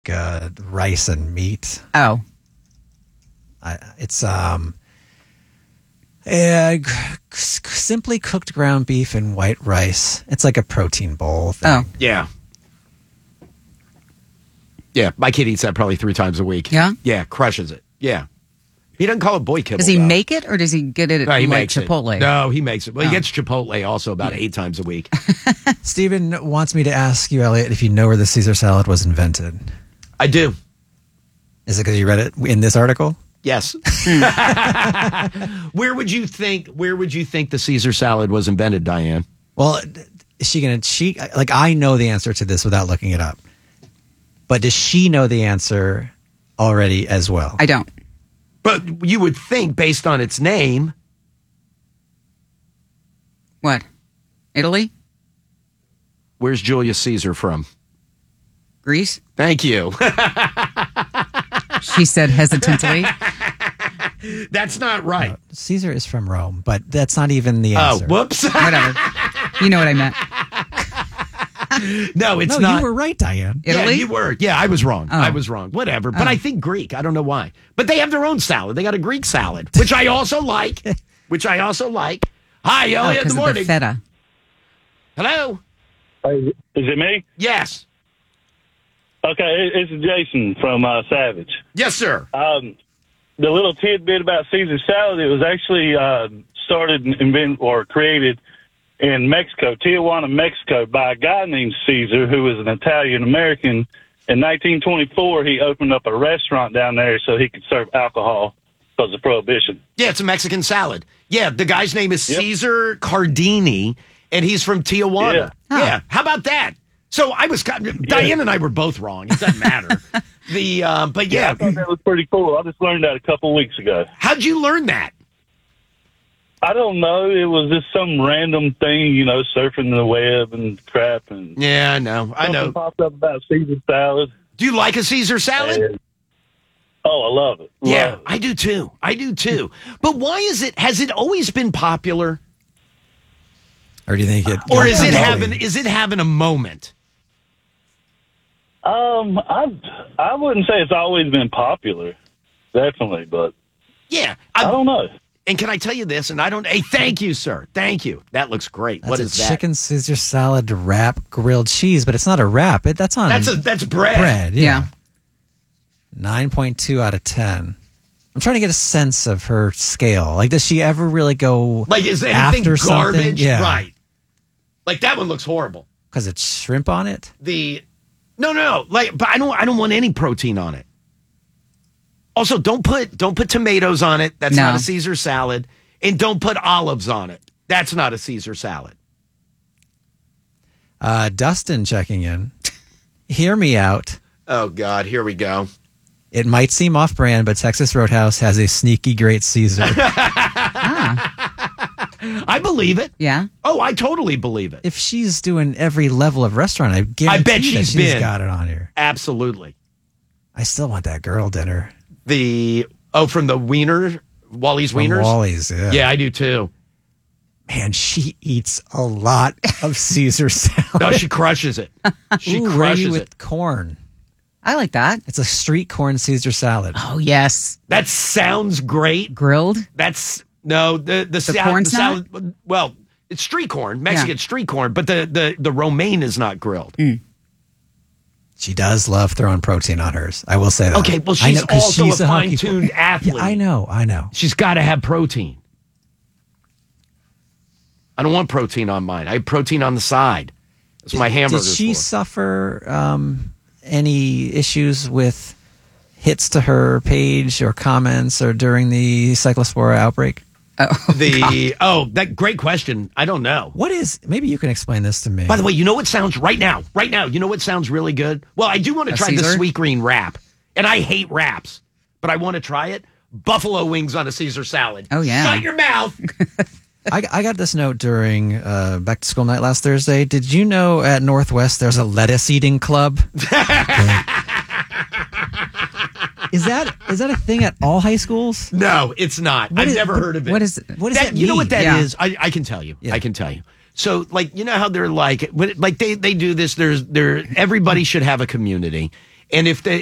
rice and meat. Oh. It's simply cooked ground beef and white rice. It's like a protein bowl thing. Oh. Yeah. Yeah, my kid eats that probably 3 times a week. Yeah? Yeah, crushes it. Yeah. He doesn't call it boy kibble. Does he though. make it or does he get it at he like makes Chipotle? It. No, he makes it. Well, he gets Chipotle also about 8 times a week. Stephen wants me to ask you, Elliot, if you know where the Caesar salad was invented. I do. Is it because you read it in this article? Yes. Where would you think the Caesar salad was invented, Diane? Well, I know the answer to this without looking it up. But does she know the answer already as well? I don't. But you would think, based on its name. What? Italy? Where's Julius Caesar from? Greece? Thank you. She said hesitantly. That's not right. No, Caesar is from Rome, but that's not even the answer. Oh, whoops. Whatever. You know what I meant. No, it's not. You were right, Diane. Italy? Yeah, you were. Yeah, I was wrong. Oh. I was wrong. Whatever. But I think Greek. I don't know why. But they have their own salad. They got a Greek salad, which I also like. Hi, Elliot, in the morning. Of the feta. Hello? Is it me? Yes. Okay, it's Jason from Savage. Yes, sir. The little tidbit about Caesar salad, it was actually started and invented or created in Mexico, Tijuana, Mexico, by a guy named Caesar, who was an Italian-American. In 1924, he opened up a restaurant down there so he could serve alcohol because of Prohibition. Yeah, it's a Mexican salad. Yeah, the guy's name is Caesar Cardini, and he's from Tijuana. Yeah. Yeah, how about that? So Diane and I were both wrong. It doesn't matter. But I thought that was pretty cool. I just learned that a couple weeks ago. How'd you learn that? I don't know. It was just some random thing, surfing the web and crap. And Yeah, I know. something popped up about Caesar salad. Do you like a Caesar salad? And, I love it. Yeah, Love it. I do too. But why has it always been popular? Or do you think it? Or is it having a moment? I wouldn't say it's always been popular, definitely, but Yeah, I don't know. And can I tell you this? Hey, thank you, sir. Thank you. That looks great. What is that? Chicken Caesar salad wrap grilled cheese, but it's not a wrap. That's bread. Bread, Yeah. 9.2 out of 10. I'm trying to get a sense of her scale. Like, does she ever really go Like, is anything after garbage? something? Yeah. Right. Like, that one looks horrible. Because it's shrimp on it? No. Like, but I don't want any protein on it. Also, don't put tomatoes on it. That's not a Caesar salad. And don't put olives on it. That's not a Caesar salad. Dustin checking in. Hear me out. Oh, God. Here we go. It might seem off-brand, but Texas Roadhouse has a sneaky great Caesar. I believe it. Yeah. Oh, I totally believe it. If she's doing every level of restaurant, I guarantee bet she's been. got it on here. Absolutely. I still want that girl dinner. From the Wiener, Wally's From Wieners? Wally's, yeah. Yeah, I do too. Man, she eats a lot of Caesar salad. No, she crushes it. She ready crushes with it. corn. I like that. It's a street corn Caesar salad. Oh, yes. That sounds great. Grilled? That's the corn's salad. Well, it's street corn, Mexican street corn, but the romaine is not grilled. She does love throwing protein on hers. I will say that. Okay, well, she's also a fine-tuned athlete. Yeah, I know. She's got to have protein. I don't want protein on mine. I have protein on the side. That's my hamburger. Did she suffer any issues with hits to her page or comments or during the Cyclospora outbreak? That great question. I don't know. Maybe you can explain this to me. By the way, you know what sounds right now, you know what sounds really good? Well, I do want to try the sweet green wrap. And I hate wraps, but I want to try it. Buffalo wings on a Caesar salad. Oh, yeah. Shut your mouth. I got this note during back to school night last Thursday. Did you know at Northwest there's a lettuce eating club? Is that a thing at all high schools? No, it's not. I've never heard of it. What does that mean? You know what that Yeah. is? I can tell you. Yeah. I can tell you. So, like, you know how they're like they do this. Everybody should have a community, And if